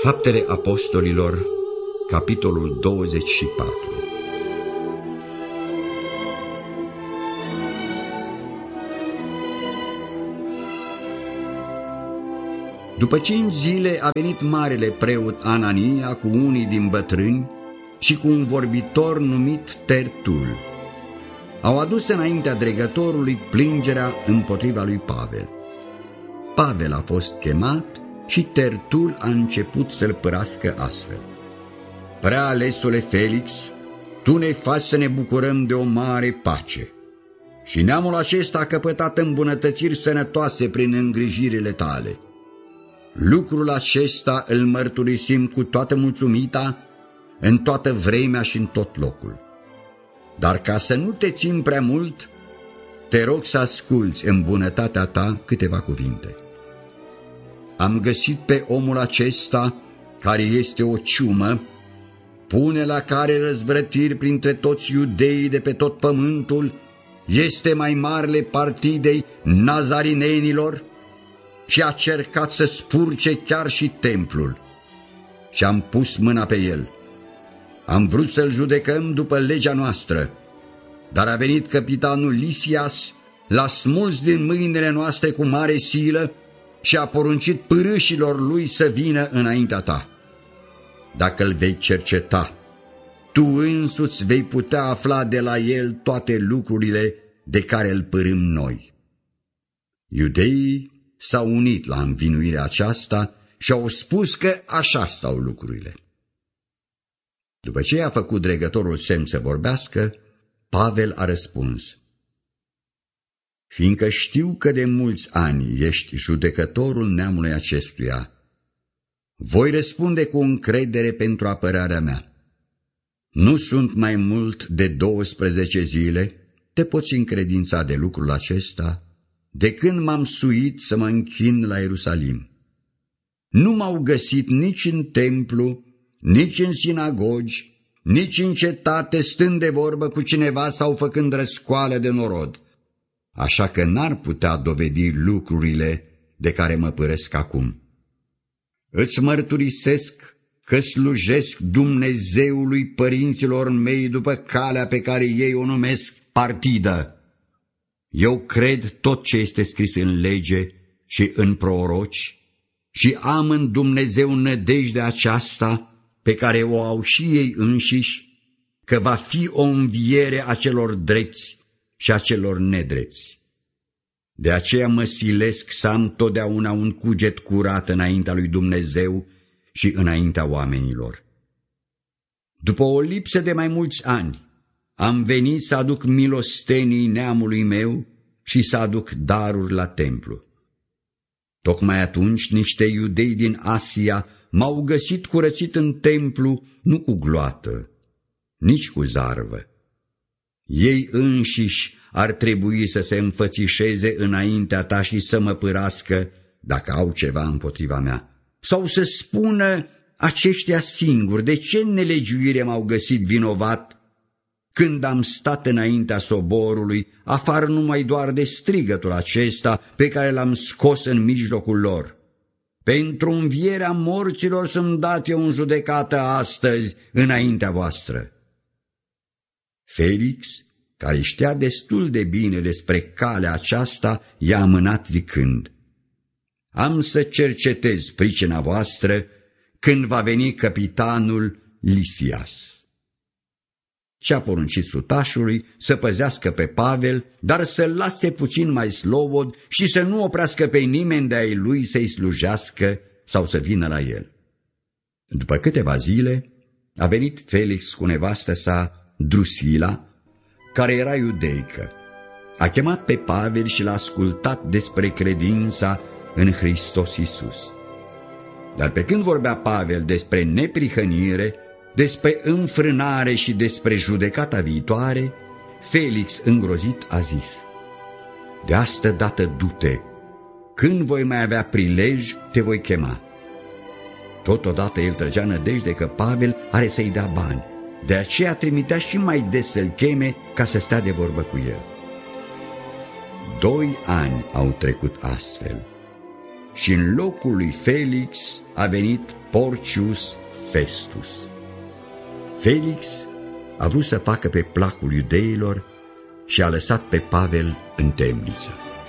Faptele Apostolilor, capitolul 24. După 5 zile a venit marele preot Anania cu unii din bătrâni și cu un vorbitor numit Tertul. Au adus înaintea dregătorului plângerea împotriva lui Pavel. Pavel a fost chemat și Tertul a început să-l părască astfel: Prea alesule Felix, tu ne faci să ne bucurăm de o mare pace și neamul acesta a căpătat îmbunătățiri sănătoase prin îngrijirile tale. Lucrul acesta îl mărturisim cu toată mulțumita, în toată vremea și în tot locul. Dar ca să nu te țin prea mult, te rog să asculți în bunătatea ta câteva cuvinte. Am găsit pe omul acesta, care este o ciumă, pune la care răzvrătiri printre toți iudeii de pe tot pământul, este mai marele partidei nazarinenilor și a cercat să spurce chiar și templul. Și am pus mâna pe el. Am vrut să-l judecăm după legea noastră, dar a venit căpitanul Lisias, l-a smuls din mâinile noastre cu mare silă și a poruncit pârâșilor lui să vină înaintea ta. Dacă îl vei cerceta, tu însuți vei putea afla de la el toate lucrurile de care îl pârâm noi. Iudeii s-au unit la învinuirea aceasta și au spus că așa stau lucrurile. După ce a făcut dregătorul semn să vorbească, Pavel a răspuns: Fiindcă știu că de mulți ani ești judecătorul neamului acestuia, voi răspunde cu încredere pentru apărarea mea. Nu sunt mai mult de 12 zile, te poți încredința de lucrul acesta, de când m-am suit să mă închin la Ierusalim. Nu m-au găsit nici în templu, nici în sinagogi, nici în cetate stând de vorbă cu cineva sau făcând răscoală de norod, așa că n-ar putea dovedi lucrurile de care mă părăsc acum. Îți mărturisesc că slujesc Dumnezeului părinților mei după calea pe care ei o numesc partidă. Eu cred tot ce este scris în lege și în proroci și am în Dumnezeu nădejdea aceasta pe care o au și ei înșiși, că va fi o înviere a celor drepți și a celor nedrepți. De aceea mă silesc să am totdeauna un cuget curat înaintea lui Dumnezeu și înaintea oamenilor. După o lipsă de mai mulți ani, am venit să aduc milostenii neamului meu și să aduc daruri la templu. Tocmai atunci niște iudei din Asia m-au găsit curățit în templu, nu cu gloată, nici cu zarvă. Ei înșiși ar trebui să se înfățișeze înaintea ta și să mă pârască dacă au ceva împotriva mea, sau să spună aceștia singuri de ce nelegiuire m-au găsit vinovat când am stat înaintea soborului, afară numai doar de strigătul acesta pe care l-am scos în mijlocul lor. Pentru învierea morților sunt dat eu în judecată astăzi înaintea voastră. Felix, care știa destul de bine despre calea aceasta, i-a amânat zicând: Am să cercetez pricina voastră când va veni căpitanul Lisias. Și-a poruncit sutașului să păzească pe Pavel, dar să-l lase puțin mai slobod și să nu oprească pe nimeni de ai lui să-i slujească sau să vină la el. După câteva zile a venit Felix cu nevastă sa Drusila, care era iudeică. A chemat pe Pavel și l-a ascultat despre credința în Hristos Iisus. Dar pe când vorbea Pavel despre neprihănire, despre înfrânare și despre judecata viitoare, Felix, îngrozit, a zis: De astă dată du-te, când voi mai avea prilej, te voi chema. Totodată el trăgea nădejde că Pavel are să-i dea bani, de aceea trimitea și mai des să-l cheme ca să stea de vorbă cu el. 2 ani au trecut astfel. și în locul lui Felix a venit Porcius Festus. Felix a vrut să facă pe placul iudeilor și a lăsat pe Pavel în temniță.